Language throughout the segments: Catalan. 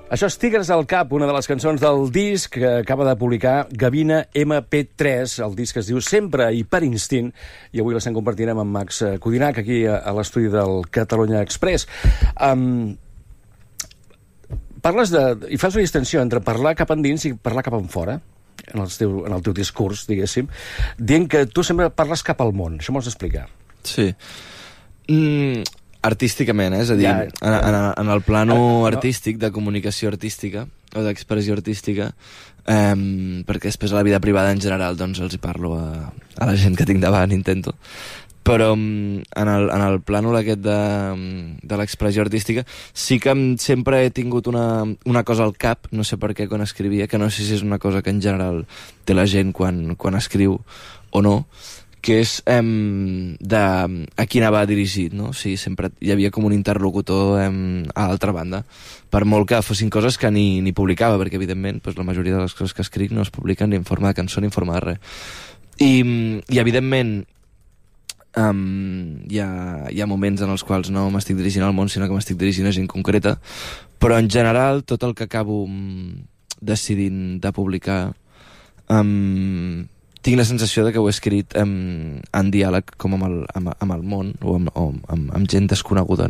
Això és Tigres al cap, una de les cançons del disc que acaba de publicar Gavina MP3. El disc es diu Sempre i per instint, i avui l'estem compartint amb en Max Codinac, aquí a l'estudi del Catalunya Express. Parles i fas una distinció entre parlar cap endins i parlar cap enfora, en el teu discurs, diguéssim, dient que tu sempre parles cap al món. Això m'ho has d'explicar. Sí. Artísticament, és a dir, en el plano artístic, de comunicació artística o d'expressió artística, perquè després a la vida privada en general doncs els hi parlo a la gent que tinc davant, intento, però en el plànol aquest de l'expressió artística sí que sempre he tingut una cosa al cap, no sé per què, quan escrivia, que no sé si és una cosa que en general té la gent quan escriu o no, que és a qui anava dirigit, no? O sigui, sempre hi havia com un interlocutor a l'altra banda, per molt que fossin coses que ni publicava, perquè evidentment la majoria de les coses que escric no es publiquen ni en forma de cançó ni en forma de res. I evidentment hi ha moments en els quals no m'estic dirigint al món, sinó que m'estic dirigint a gent concreta, però en general tot el que acabo decidint de publicar tinc la sensació de que ho he escrit en diàleg com amb el món o amb gent desconeguda.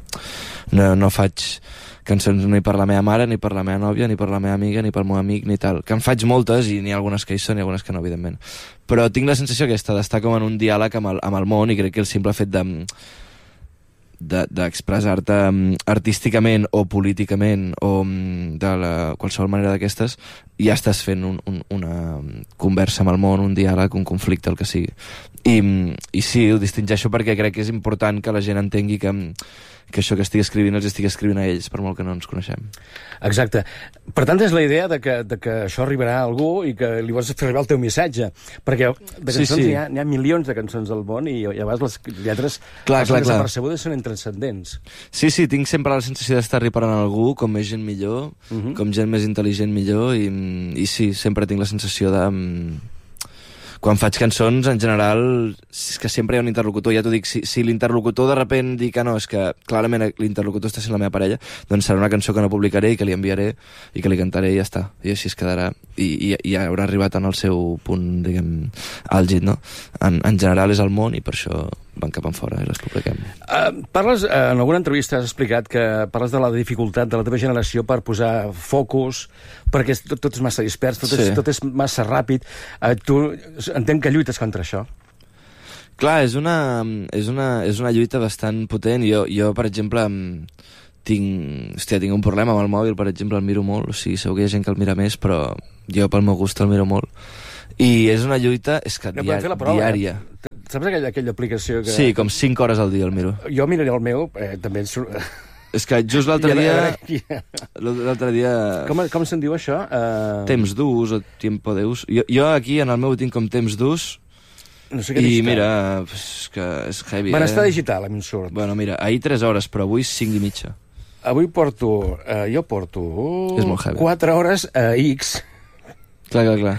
No faig cançons ni per la meva mare, ni per la meva nòvia, ni per la meva amiga, ni pel meu amic, ni tal. Que en faig moltes, i n'hi ha algunes que hi són i algunes que no, evidentment. Però tinc la sensació aquesta d'estar com en un diàleg amb el món, i crec que el simple fet d'expressar-te artísticament o políticament o de qualsevol manera d'aquestes, ja estàs fent una conversa amb el món, un diàleg, un conflicte, el que sigui. I sí, ho distingeixo perquè crec que és important que la gent entengui que això que estic escrivint els estic escrivint a ells, per molt que no ens coneixem. Exacte. Per tant, és la idea de que això arribarà a algú i que li vols fer arribar el teu missatge. Perquè de cançons sí. N'hi ha milions de cançons al món i a vegades les lletres desapercebudes són intranscendents. Sí, tinc sempre la sensació d'estar riparant a algú, com més gent millor, com gent més intel·ligent millor, i sí, sempre tinc la sensació de... Quan faig cançons, en general, és que sempre hi ha un interlocutor. Ja t'ho dic, si l'interlocutor de repent dic que no, és que clarament l'interlocutor està sent la meva parella, doncs serà una cançó que no publicaré i que li enviaré i que li cantaré i ja està. I així es quedarà. I haurà arribat en el seu punt, diguem, àlgid, no? En general és el món i per això van cap enfora i les publiquem. Parles, en alguna entrevista has explicat que parles de la dificultat de la teva generació per posar focus, perquè tot és massa dispers, tot és massa ràpid. Tu entenc que lluites contra això. Clar, és una lluita bastant potent. Jo per exemple, tinc un problema amb el mòbil, per exemple, el miro molt. O sigui, segur que hi ha gent que el mira més, però jo pel meu gust el miro molt. I és una lluita diària. Saps aquella aplicació que... Sí, com 5 hores al dia el miro. Jo miraré el meu, també ens surt... És que just l'altre dia... Com se'n diu això? Temps d'ús o tiempo d'ús. Jo aquí en el meu tinc com temps d'ús. No sé què i mira, és que és heavy. Benestar digital, a mi em surt. Bueno, mira, ahir 3 hores, però avui 5 i mitja. Avui jo porto 4 hores a X. Clar.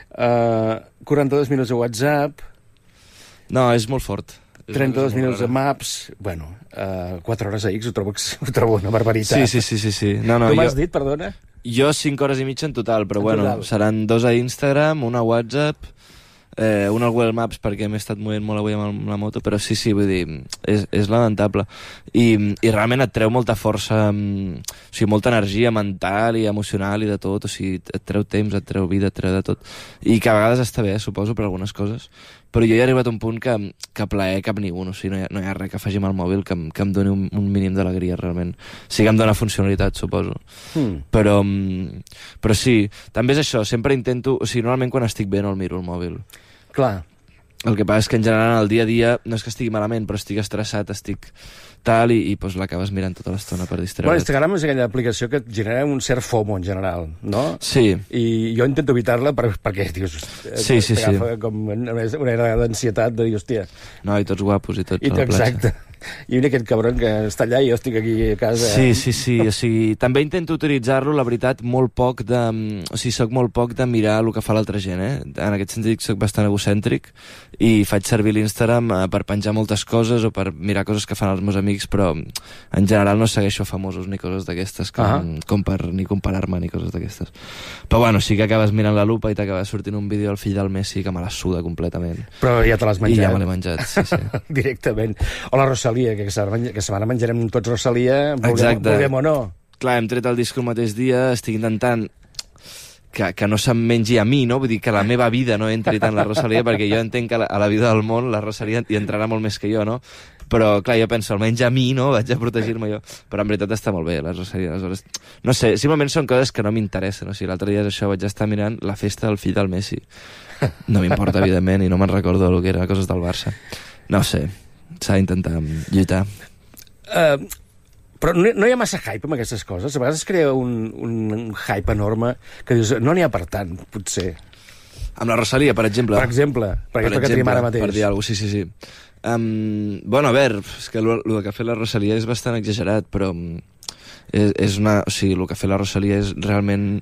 42 minuts a WhatsApp. No, és molt fort. 32 minuts a Maps. Bueno, 4 hores a X ho trobo una barbaritat. Sí. No, tu m'has dit, perdona? Jo 5 hores i mitja en total, però seran 2 a Instagram, una a WhatsApp, una al Google Maps perquè m'he estat movent molt avui amb la moto, però sí, vull dir, és lamentable. I realment et treu molta força, o sigui, molta energia mental i emocional i de tot, o sigui, et treu temps, et treu vida, et treu de tot. I que a vegades està bé, suposo, per algunes coses, però jo he arribat a un punt que plaer cap ni un, o sigui, no hi ha res que faci amb el mòbil que em doni un mínim d'alegria, realment. Sí que em dona funcionalitat, suposo. Però sí, també és això, sempre intento... O sigui, normalment quan estic bé no el miro, el mòbil. Clar. El que passa és que en general el dia a dia no és que estigui malament, però estic estressat, estic tal, i doncs l'acabes mirant tota l'estona per distreure't. Bueno, Instagram és aquella aplicació que et genera un cert FOMO en general, no? Sí. I jo intento evitar-la perquè, dius, sí. agafa com una era d'ansietat de dir, hòstia... No, i tots guapos i tots a la platja. Exacte. I mira aquest cabron que està allà i jo estic aquí a casa. Sí. O sigui, també intento utilitzar-lo, la veritat, molt poc de... O sigui, soc molt poc de mirar el que fa l'altra gent, En aquest sentit soc bastant egocèntric i faig servir l'Instagram per penjar moltes coses o per mirar coses que fan els meus amics, però en general no segueixo famosos ni coses d'aquestes com per ni comparar-me ni coses d'aquestes. Però bueno, sí que acabes mirant la lupa i t'acaba sortint un vídeo del fill del Messi que me la suda completament. Però ja te l'has menjat. I ja me l'he menjat, sí. Directament. O la Rosalia, que setmana menjarem tots Rosalia, vulguem o no. Clar, hem tret el disc el mateix dia, estic intentant que no se'm mengi a mi, no? Vull dir, que la meva vida no entri tant la Rosalia, perquè jo entenc que a la vida del món la Rosalia hi entrarà molt més que jo, no? Però, clar, jo penso, almenys a mi, no? Vaig a protegir-me jo. Però en veritat està molt bé, la Rosalia. Aleshores, no sé, simplement són coses que no m'interessen. O sigui, l'altre dia això vaig estar mirant la festa del fill del Messi. No m'importa, evidentment, i no me'n recordo el que era, coses del Barça. No sé, s'ha d'intentar lluitar. Però no hi ha massa hype amb aquestes coses. A vegades es crea un hype enorme que dius, no n'hi ha per tant, potser. Amb la Rosalia, per exemple. Per exemple, que tenim ara mateix. Per dir alguna cosa, sí. Bueno, a veure, és que el que ha fet la Rosalia és bastant exagerat, però és una... O sigui, el que ha fet la Rosalia és realment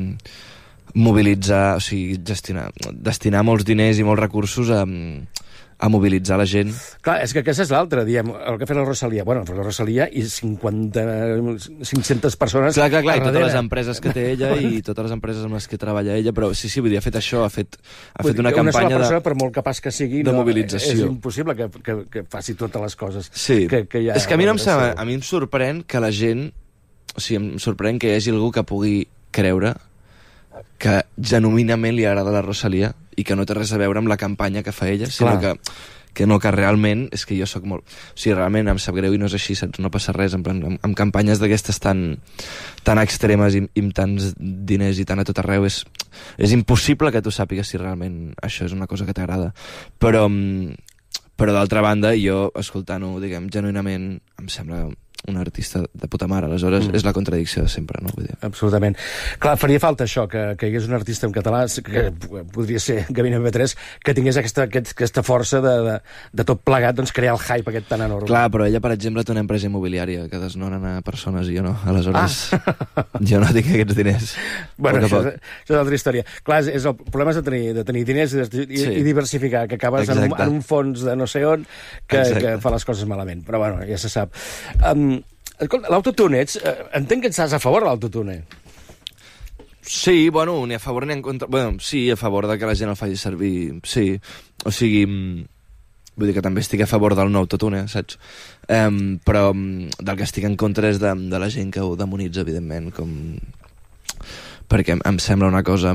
mobilitzar, o sigui, destinar molts diners i molts recursos a mobilitzar la gent. Clar, és que aquesta és l'altra, diem, el que ha fet la Rosalia. Bueno, la Rosalia i 500 persones... Clar, i totes les empreses que té ella i totes les empreses amb les que treballa ella, però sí, vull dir, ha fet això, ha fet una campanya una sola persona, per molt capaç que sigui, de mobilització. És impossible que faci totes les coses que hi ha. És que a mi no a mi em sorprèn que la gent... O sigui, em sorprèn que hi hagi algú que pugui creure que genuïnament li agrada la Rosalia i que no té res a veure amb la campanya que fa ella, sinó que realment és que jo sóc molt... O sigui, realment em sap greu i no és així, saps? No passa res, amb campanyes d'aquestes tan extremes i amb tants diners i tan a tot arreu, és impossible que tu sàpigues si realment això és una cosa que t'agrada. Però d'altra banda, jo, escoltant-ho, diguem, genuïnament, em sembla un artista de puta mare, aleshores és la contradicció de sempre, no? Vull dir. Absolutament. Clar, faria falta això, que hi hagués un artista en català, que podria ser Gavina MP3, que tingués aquesta força de tot plegat, doncs crear el hype aquest tan enorme. Clar, però ella, per exemple, té una empresa immobiliària que desnonen a persones i jo no, aleshores jo no tinc aquests diners. Bueno, això és una altra història. Clar, el problema és de tenir diners i diversificar, que acabes en un fons de no sé on que fa les coses malament. Però bueno, ja se sap. L'autotune, entenc que estàs a favor de l'autotune. Sí, bueno, ni a favor ni en contra... Bueno, sí, a favor de que la gent el faci servir, sí. O sigui, vull dir que també estic a favor del nou autotune, saps? Però del que estic en contra és de la gent que ho demonitza, evidentment, perquè em sembla una cosa,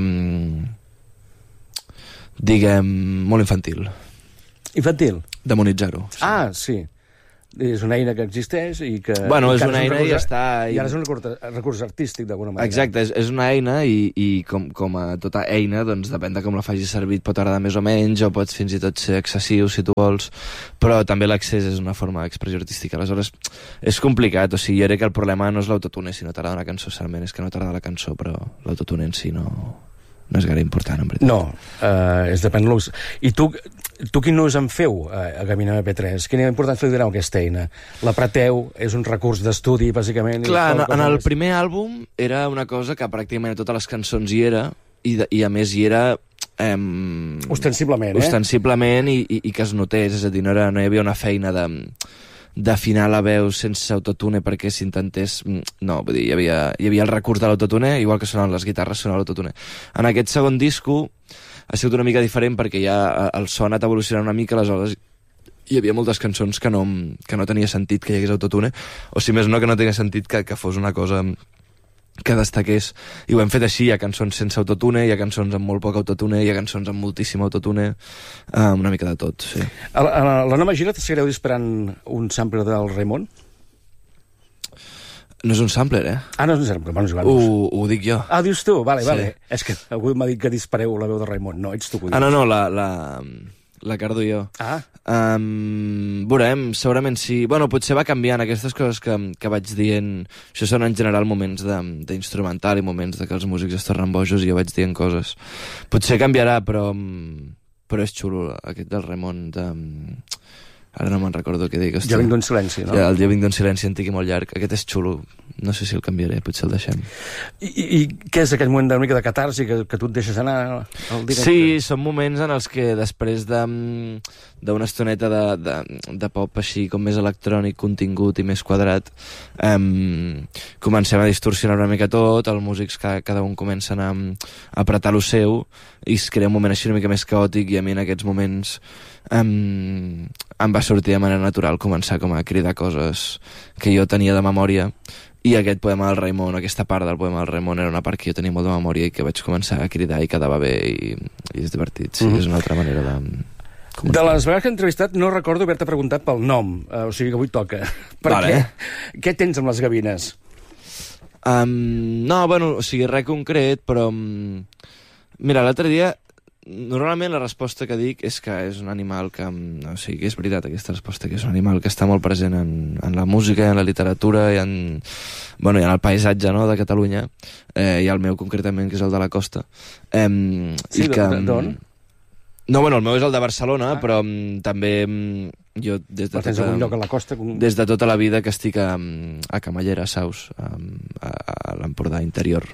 diguem, molt infantil. Infantil? Demonitzar-ho. Sí. Ah, sí. És una eina que existeix i que... Bueno, és una eina i ja està... I ara és un recurs artístic, d'alguna manera. Exacte, és una eina i com a tota eina, doncs depèn de com la facis servir, pot agradar més o menys, o pot fins i tot ser excessiu, si tu vols, però també l'accés és una forma d'expressió artística. Aleshores, és complicat, o sigui, jo crec que el problema no és l'autotune, si no t'agrada una cançó, solament és que no t'agrada la cançó, però l'autotune en si no és gaire important, en veritat. No, depèn de l'ús. I tu quin ús en feu a Gavina MP3? Quina importància li doneu a aquesta eina? La preteu? És un recurs d'estudi, bàsicament? Clar, en el primer àlbum era una cosa que pràcticament a totes les cançons hi era, i a més hi era... ostensiblement, ostensiblement i que es notés, és a dir, no hi havia una feina d'afinar la veu sense autotune perquè s'intentés... No, vull dir, hi havia el recurs de l'autotune, igual que sonaven les guitarres, sonava l'autotune. En aquest segon disco ha sigut una mica diferent perquè ja el so ha anat evolucionant una mica, aleshores hi havia moltes cançons que no tenia sentit que hi hagués autotune, o si més no, que no tenia sentit que fos una cosa que destaqués, i ho hem fet així. Hi ha cançons sense autotune, hi ha cançons amb molt poc autotune, hi ha cançons amb moltíssim autotune, una mica de tot, sí. A la nova gira t'estareu disparant un sampler del Raimon? No és un sampler, Ah, no és un sampler, bueno, Joan. Ho dic jo. Ah, dius tu? Vale, sí. Vale. És que algú m'ha dit que dispareu la veu de Raimon. No, ets tu que ho dius. No, la Cardo i jo. Veurem, segurament sí. Bueno, potser va canviant aquestes coses que vaig dient. Això són en general moments d'instrumental i moments de que els músics es tornen bojos i jo vaig dient coses. Potser canviarà, però és xulo aquest del Raimon Ara no me'n recordo què dic. Jo vinc d'un silenci, no? El Jo vinc d'un silenci antic i molt llarg. Aquest és xulo. No sé si el canviaré, potser el deixem. I què és aquell moment d'una mica de catarsi que tu et deixes anar al directe? Sí, són moments en els que després d'una estoneta de pop així com més electrònic, contingut i més quadrat, comencem a distorsionar una mica tot, els músics cada un comencen a apretar lo seu i es crea un moment així una mica més caòtic, i a mi en aquests moments em va sortir de manera natural començar com a cridar coses que jo tenia de memòria. I aquest poema del Raimon, aquesta part del poema del Raimon, era una part que jo tenia molt de memòria i que vaig començar a cridar i quedava bé i és divertit. Sí, és una altra manera de... De les vegades que he entrevistat no recordo haver-te preguntat pel nom, o sigui que avui toca. Què tens amb les gavines? No, bueno, o sigui, res concret, però... Mira, l'altre dia... Normalment la resposta que dic és que és un animal que... O sigui, que és veritat aquesta resposta, que és un animal que està molt present en la música, en la literatura, i en el paisatge, no?, de Catalunya, i el meu concretament, que és el de la costa. Sí, d'on? No, bueno, el meu és el de Barcelona, però també jo des de tens algun lloc a la costa? Des de tota la vida que estic a Camallera, a Saus, a l'Empordà interior.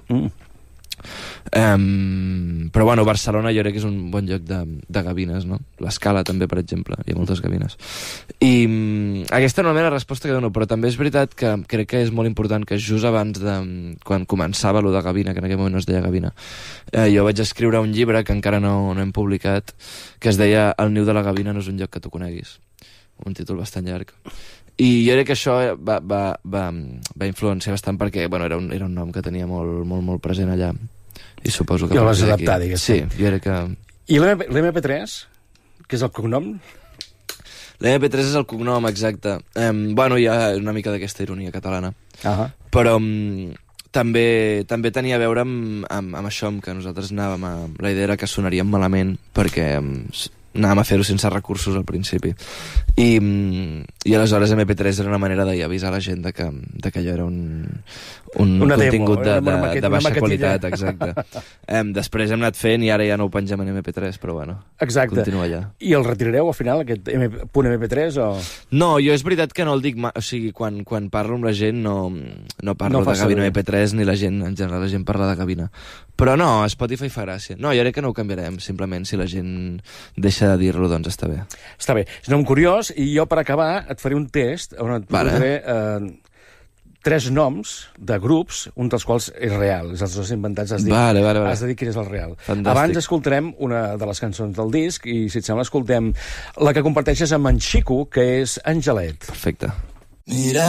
Però bueno, Barcelona jo crec que és un bon lloc de gavines, no? L'Escala també, per exemple, hi ha moltes gavines. I aquesta normalment és la resposta que dono, però també és veritat que crec que és molt important que just abans de... quan començava lo de gavina, que en aquell moment no es deia gavina, jo vaig escriure un llibre que encara no hem publicat, que es deia El niu de la gavina no és un lloc que tu coneguis. Un títol bastant llarg. I jo crec que això va influenciar bastant perquè, bueno, era un nom que tenia molt present allà. I suposo que... I el vas adaptar, diguéssim. Sí, jo crec que... I l'MP3? Que és el cognom? L'MP3 és el cognom, exacte. Bueno, hi ha una mica d'aquesta ironia catalana. Però també tenia a veure amb això, amb que nosaltres anàvem a... La idea era que sonaríem malament, perquè... anàvem a fer-ho sense recursos al principi. I aleshores MP3 era una manera d'avisar la gent que allò era un contingut de baixa qualitat, exacte. Després hem anat fent i ara ja no ho pengem en MP3, però bueno, continua allà. I el retirareu al final, aquest punt MP3? O... No, jo és veritat que no el dic mai, o sigui, quan parlo amb la gent no parlo de gavina MP3, ni la gent, en general la gent parla de gavina. Però no, Spotify fa gràcia. No, jo crec que no ho canviarem, simplement si la gent deixa de dir-lo, doncs està bé. Està bé. És un nom curiós, i jo per acabar et faré un test on et posaré 3 noms de grups, un dels quals és real, els dos inventats, has de dir quin és el real. Fantàstic. Abans escoltarem una de les cançons del disc, i si et sembla escoltem la que comparteixes amb en Xico, que és Angelet. Perfecte. Mira